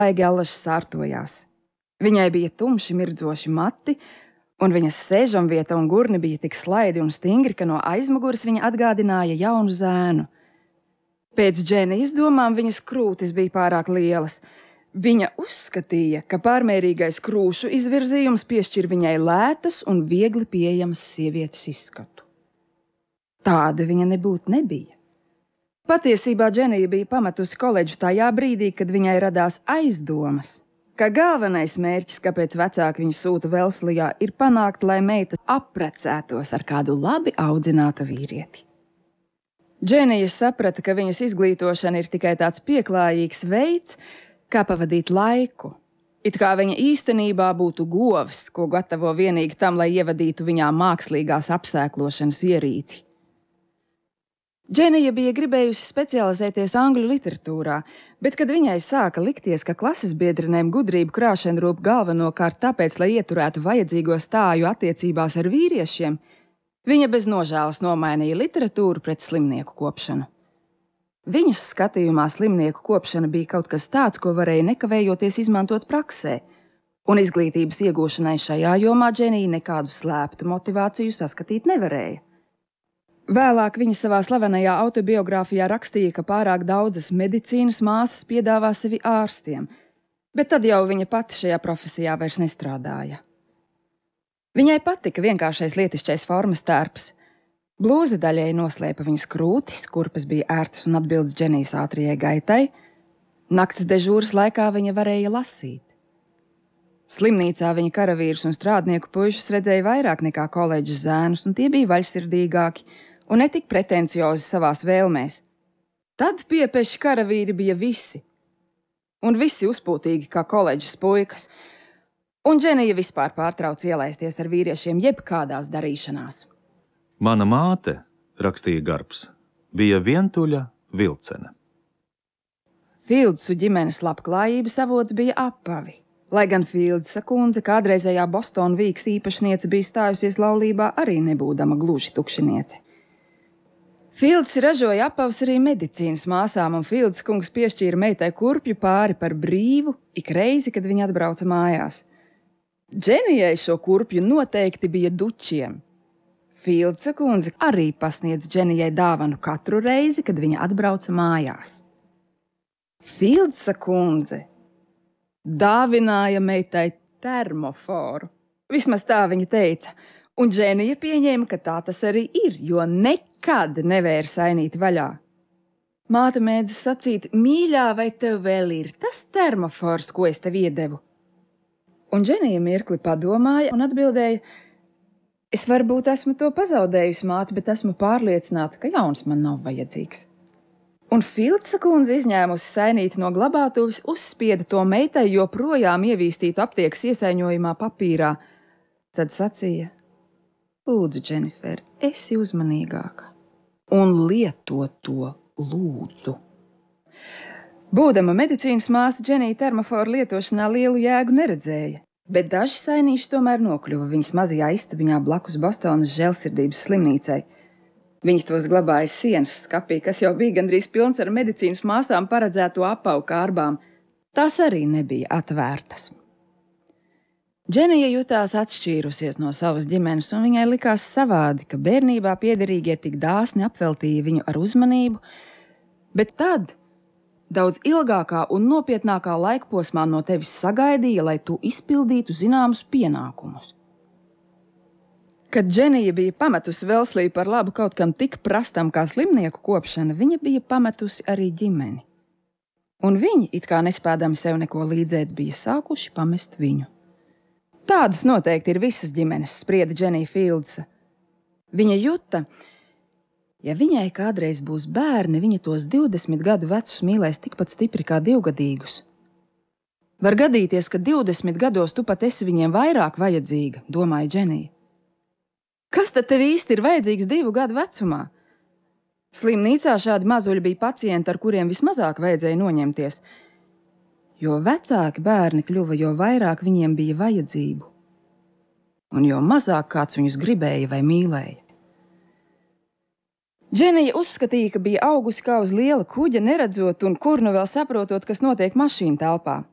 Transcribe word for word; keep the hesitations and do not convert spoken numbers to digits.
Baigi allaši sārtojās. Viņai bija tumši mirdzoši mati, un viņas sēžamvieta un gurni bija tik slaidi un stingri, ka no aizmuguras viņa atgādināja jaunu zēnu. Pēc Dženijas domām viņas krūtis bija pārāk lielas. Viņa uzskatīja, ka pārmērīgais krūšu izvirzījums piešķir viņai lētas un viegli pieejamas sievietes izskatu. Tāda viņa nebūtu nebija. Patiesībā Dženija bija pametusi koledžu tajā brīdī, kad viņai radās aizdomas, ka galvenais mērķis, kāpēc vecāki viņu sūta Velslijā, ir panākt, lai meita apprecētos ar kādu labi audzinātu vīrieti. Dženija saprata, ka viņas izglītošana ir tikai tāds pieklājīgs veids, kā pavadīt laiku. It kā viņa īstenībā būtu govs, ko gatavo vienīgi tam, lai ievadītu viņā mākslīgās apsēklošanas ierīci. Dženija bija gribējusi specializēties angļu literatūrā, bet, kad viņai sāka likties, ka klases biedrinēm gudrību krāšana rūp galvenokārt tāpēc, lai ieturētu vajadzīgo stāju attiecībās ar vīriešiem, viņa bez nožēlas nomainīja literatūru pret slimnieku kopšanu. Viņas skatījumā slimnieku kopšana bija kaut kas tāds, ko varēja nekavējoties izmantot praksē, un izglītības iegūšanai šajā jomā Dženija nekādu slēptu motivāciju saskatīt nevarēja. Vēlāk viņa savā slavenajā autobiogrāfijā rakstīja, ka pārāk daudzas medicīnas māsas piedāvā sevi ārstiem, bet tad jau viņa pati šajā profesijā vairs nestrādāja. Viņai patika vienkāršais lietišķais formas tērps. Blūze daļēji noslēpa viņas krūtis, kurpes bija ērtas un atbildes Dženijas ātrijai gaitai. Nakts dežūras laikā viņa varēja lasīt. Slimnīcā viņa karavīrus un strādnieku puišus redzēja vairāk nekā koledžas zēnus, un tie bija vaļsirdīgāki un netik pretenciozi savās vēlmēs. Tad piepeši karavīri bija visi, un visi uzpūtīgi kā koledžas puikas, un Dženija vispār pārtrauc ielaisties ar vīriešiem jebkādās darīšanās. Mana māte, rakstīja Garbs, bija vientuļa vilcene. Fieldsu ģimenes labklājības avots bija apavi, lai gan Fieldsa kundze, kādreizējā Bostona Vīks īpašniece, bija stājusies laulībā arī nebūdama gluži tukšiniece. Fields ražoja apavus arī medicīnas māsām, un Fields kungs piešķīra meitai kurpju pāri par brīvu ik reizi, kad viņa atbrauca mājās. Dženijai šo kurpju noteikti bija dučiem. Fieldsa kundze arī pasniedz Dženijai dāvanu katru reizi, kad viņa atbrauca mājās. Fieldsa kundze dāvināja meitai termoforu. Vismaz tā viņa teica, un Dženija pieņēma, ka tā tas arī ir, jo nekad nevēra sainīt vaļā. Māte mēdza sacīt, mīļā, vai tev vēl ir tas termofors, ko es tev iedevu? Un Dženija mirkli padomāja un atbildēja, es varbūt esmu to pazaudējusi, māte, bet esmu pārliecināta, ka jauns man nav vajadzīgs. Un Fieldsa kundze izņēmusi sainīti no glabātuves, uzspieda to meitai joprojām ievīstītu aptiekas iesaiņojumā papīrā. Tad sacīja, lūdzu, Dženifer, esi uzmanīgāka un lieto to lūdzu. Būdama medicīnas māsa, Dženija termoforu lietošanā lielu jēgu neredzēja, bet daži sainīši tomēr nokļuva viņas mazajā istabiņā blakus Bostonas žēlsirdības slimnīcai. Viņi tos glabāja sienas skapī, kas jau bija gandrīz pilns ar medicīnas māsām paredzēto apavu kārbām. Tās arī nebija atvērtas. Dženija jutās atšķīrusies no savas ģimenes, un viņai likās savādi, ka bērnībā piederīgie tik dāsni apveltīja viņu ar uzmanību, bet tad daudz ilgākā un nopietnākā laikposmā no tevis sagaidīja, lai tu izpildītu zināmus pienākumus. Kad Dženija bija pametusi Velsliju par labu kaut kam tik prastam kā slimnieku kopšana, viņa bija pametusi arī ģimeni. Un viņi, it kā nespēdami sev neko līdzēt, bija sākuši pamest viņu. Tādas noteikti ir visas ģimenes, sprieda Dženija Fieldsa. Viņa juta, ja viņai kādreiz būs bērni, viņa tos divdesmit gadu vecus mīlēs tikpat stipri kā divgadīgus. Var gadīties, ka divdesmit gados tu pat esi viņiem vairāk vajadzīga, domāja Dženija. Kas tad tev īsti ir vajadzīgs divu gadu vecumā? Slimnīcā šādi mazuļi bija pacienti, ar kuriem vismazāk vajadzēja noņemties. Jo vecāki bērni kļuva, jo vairāk viņiem bija vajadzību. Un jo mazāk kāds viņus gribēja vai mīlēja. Dženija uzskatīja, ka bija augusi kā uz liela kuģa, neredzot un kur nu vēl saprotot, kas notiek mašīnu telpā.